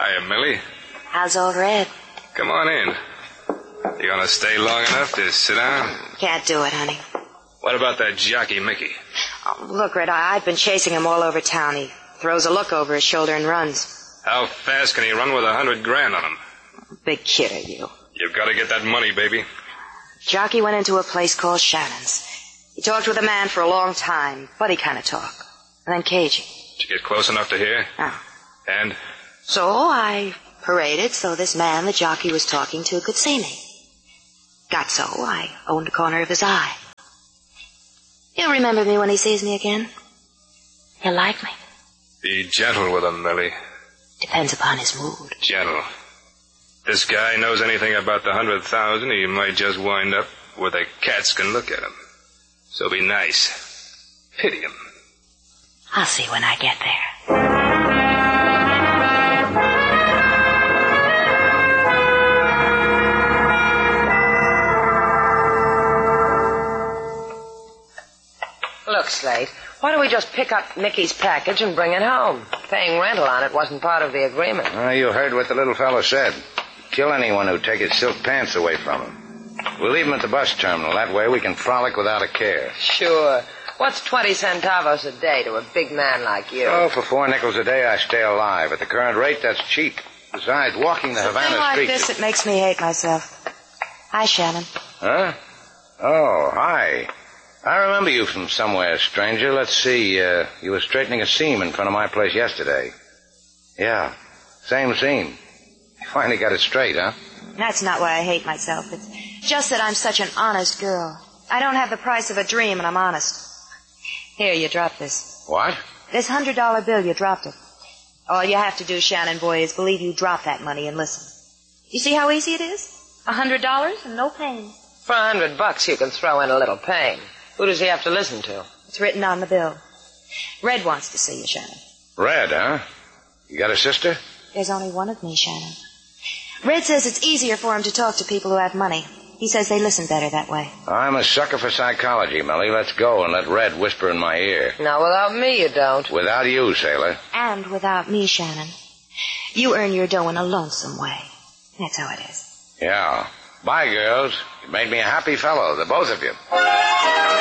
Hiya, Millie. How's old Red? Come on in. You gonna stay long enough to sit down? Can't do it, honey. What about that jockey, Mickey? Oh, look, Red, I've been chasing him all over town. He throws a look over his shoulder and runs. How fast can he run with $100,000 on him? Big kid, are you? You've got to get that money, baby. Jockey went into a place called Shannon's. He talked with a man for a long time, buddy kind of talk. And then cagey. Did you get close enough to hear? Oh. And? So I paraded so this man the jockey was talking to could see me. Got so I owned a corner of his eye. He'll remember me when he sees me again. He'll like me. Be gentle with him, Millie. Depends upon his mood. Gentle. This guy knows anything about the 100,000, he might just wind up where the cats can look at him. So be nice. Pity him. I'll see when I get there. Look, Slate, why don't we just pick up Mickey's package and bring it home? Paying rental on it wasn't part of the agreement. You heard what the little fellow said. Kill anyone who'd take his silk pants away from him. We'll leave him at the bus terminal. That way we can frolic without a care. Sure. What's 20 centavos a day to a big man like you? Oh, for 4 nickels a day I stay alive. At the current rate, that's cheap. Besides, walking the Havana like streets... this, it makes me hate myself. Hi, Shannon. Huh? Oh, hi. I remember you from somewhere, stranger. Let's see, you were straightening a seam in front of my place yesterday. Yeah, same seam. You finally got it straight, huh? That's not why I hate myself. It's just that I'm such an honest girl. I don't have the price of a dream, and I'm honest. Here, you dropped this. What? This $100 bill, you dropped it. All you have to do, Shannon boy, is believe you dropped that money and listen. You see how easy it is? $100 and no pain. For $100 you can throw in a little pain. Who does he have to listen to? It's written on the bill. Red wants to see you, Shannon. Red, huh? You got a sister? There's only one of me, Shannon. Red says it's easier for him to talk to people who have money. He says they listen better that way. I'm a sucker for psychology, Millie. Let's go and let Red whisper in my ear. No, without me you don't. Without you, sailor. And without me, Shannon. You earn your dough in a lonesome way. That's how it is. Yeah. Bye, girls. You made me a happy fellow, the both of you.